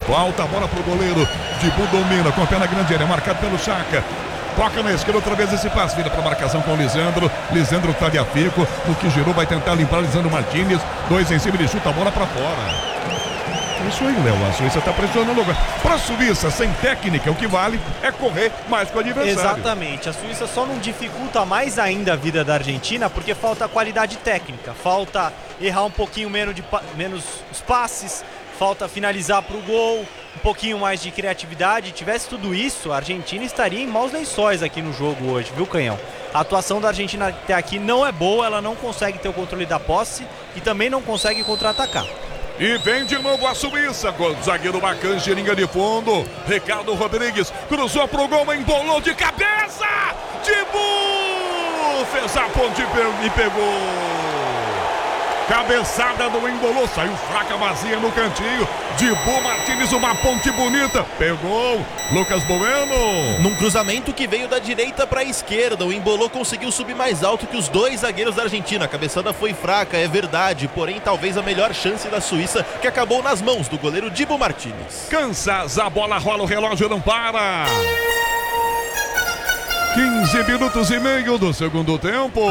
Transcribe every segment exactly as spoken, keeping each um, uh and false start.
Volta a bola pro goleiro. Dibu domina com a perna grande área, marcado pelo Chaka. Toca na esquerda, outra vez esse passe, vira para marcação com o Lisandro. Lisandro tá de afico, no que girou, vai tentar limpar Lisandro Martins. Dois em cima, ele chuta a bola para fora. Isso aí, Léo, a Suíça tá pressionando agora. Para a Suíça, sem técnica, o que vale é correr mais com o adversário. Exatamente, a Suíça só não dificulta mais ainda a vida da Argentina porque falta qualidade técnica, falta errar um pouquinho menos, de, menos os passes, falta finalizar para o gol, um pouquinho mais de criatividade. Tivesse tudo isso, a Argentina estaria em maus lençóis aqui no jogo hoje, viu, Canhão? A atuação da Argentina até aqui não é boa, ela não consegue ter o controle da posse e também não consegue contra-atacar. E vem de novo a Suíça, com o zagueiro Macanche, linha de fundo. Ricardo Rodrigues cruzou pro gol, embolou de cabeça. Dibu fez a ponte e pegou. Cabeçada do embolou, saiu fraca, vazia no cantinho. Dibu Martins, uma ponte bonita. Pegou Lucas Bueno. Num cruzamento que veio da direita para a esquerda, o embolou conseguiu subir mais alto que os dois zagueiros da Argentina. A cabeçada foi fraca, é verdade, porém talvez a melhor chance da Suíça, que acabou nas mãos do goleiro Dibu Martins. Cansas, a bola rola, o relógio não para. quinze minutos e meio do segundo tempo.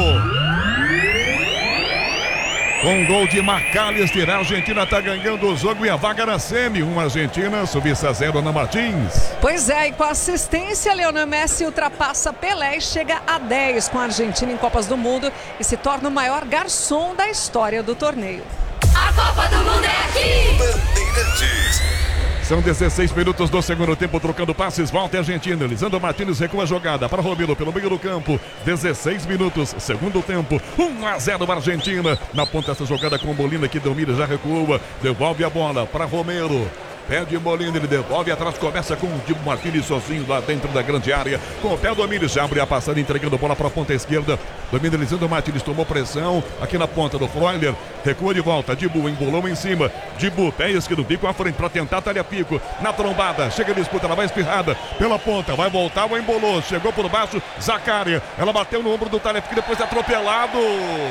Com gol de McAllister, a Argentina está ganhando o jogo e a vaga na semi. Uma Argentina, Suíça zero na Martins. Pois é, e com assistência, Lionel Messi ultrapassa Pelé e chega a dez com a Argentina em Copas do Mundo e se torna o maior garçom da história do torneio. A Copa do Mundo é aqui! Bandeirantes. São dezesseis minutos do segundo tempo, trocando passes, volta a Argentina. Lisandro Martins recua a jogada para Romero pelo meio do campo. dezesseis minutos, segundo tempo, um a zero para a Argentina. Na ponta essa jogada com o Molina, que domina, já recua, devolve a bola para Romero. Pede Molina, ele devolve atrás, começa com o Dibu Martins sozinho lá dentro da grande área. Com o pé do Amires, já abre a passada, entregando a bola para a ponta esquerda. Domina Lisandro Martins, tomou pressão aqui na ponta do Freuler. Recua de volta, Dibu embolou em cima. Dibu, pé esquerdo, bico à frente para tentar talha pico. Na trombada, chega a disputa, ela vai espirrada pela ponta, vai voltar, o embolou. Chegou por baixo, Zaccaria. Ela bateu no ombro do talha pico, depois atropelado.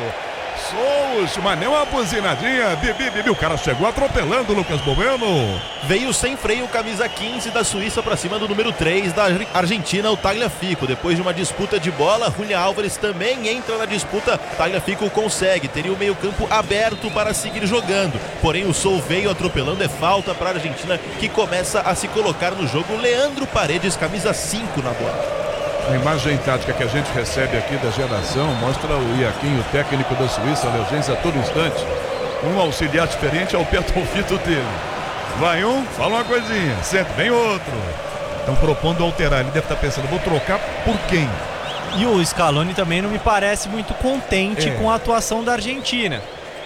Souza, mas nem uma buzinadinha. Bibi, bibi, o cara chegou atropelando o Lucas Bueno. Veio sem freio o camisa quinze da Suíça para cima do número três da Argentina, o Tagliafico. Depois de uma disputa de bola, Julián Álvares também entra na disputa. Tagliafico consegue, teria o meio campo aberto para seguir jogando. Porém o Sou veio atropelando, é falta para a Argentina, que começa a se colocar no jogo. Leandro Paredes, camisa cinco na bola. A imagem tática que a gente recebe aqui da geração mostra o Iaquinho, o técnico da Suíça, a urgência a todo instante. Um auxiliar diferente ao pé do ouvido dele. Vai um, fala uma coisinha, sempre vem outro. Estão propondo alterar, ele deve estar pensando, vou trocar por quem? E o Scaloni também não me parece muito contente é. com a atuação da Argentina.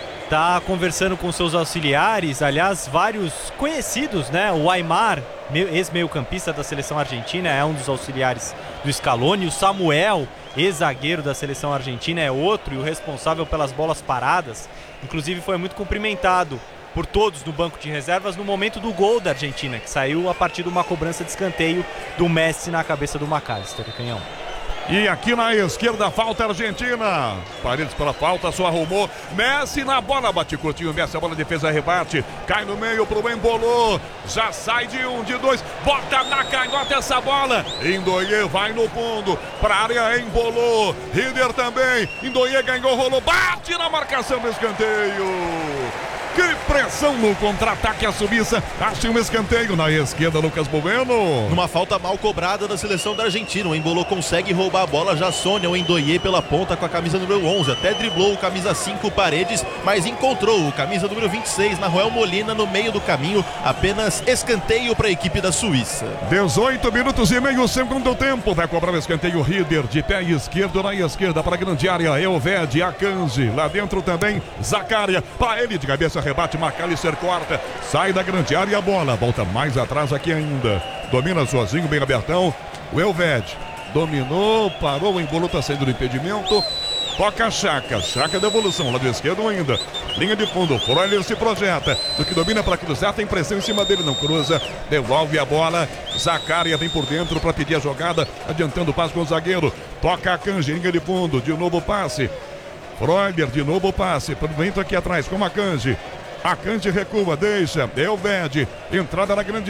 Tá conversando com seus auxiliares, aliás, vários conhecidos, né? O Aimar, ex-meio-campista da seleção argentina, é um dos auxiliares do Scaloni. O Samuel, ex-zagueiro da seleção argentina, é outro, e o responsável pelas bolas paradas. Inclusive foi muito cumprimentado por todos no banco de reservas no momento do gol da Argentina, que saiu a partir de uma cobrança de escanteio do Messi na cabeça do McAllister, Canhão. E aqui na esquerda, falta Argentina. Paredes pela falta, só arrumou. Messi na bola, bate curtinho. Messi, a bola, defesa, rebate. Cai no meio pro embolou. Já sai de um, de dois. Bota na canhota essa bola. Indoie vai no fundo. Pra área, embolou. Rieder também. Indoie ganhou, rolou. Bate na marcação do escanteio. Que pressão no contra-ataque, a Suíça acha um escanteio na esquerda, Lucas Bueno. Numa falta mal cobrada da seleção da Argentina, o Embolou consegue roubar a bola, já Sônia, o Endoie pela ponta com a camisa número onze, até driblou o camisa cinco Paredes, mas encontrou o camisa número vinte e seis, Nahuel Molina, no meio do caminho, apenas escanteio para a equipe da Suíça. dezoito minutos e meio, segundo tempo, vai cobrar o escanteio Rieder, de pé esquerdo na esquerda para a grande área, Elvedi, Akanji, lá dentro também, Zaccaria, para ele de cabeça, rebate, McAllister corta, sai da grande área, a bola volta mais atrás aqui ainda, domina sozinho, bem abertão, o Elvedi dominou, parou, o Embolo está saindo do impedimento, toca a Chaka, Chaka da evolução, lado esquerdo ainda, linha de fundo, Freuler se projeta, do que domina para cruzar, tem pressão em cima dele, não cruza, devolve a bola, Zaccaria vem por dentro para pedir a jogada, adiantando o passe com o zagueiro, toca a Kanji, linha de fundo, de novo o passe, Freuler, de novo o passe, vento aqui atrás com a Akanji. Akanji recua, deixa, Elvedi, entrada na grande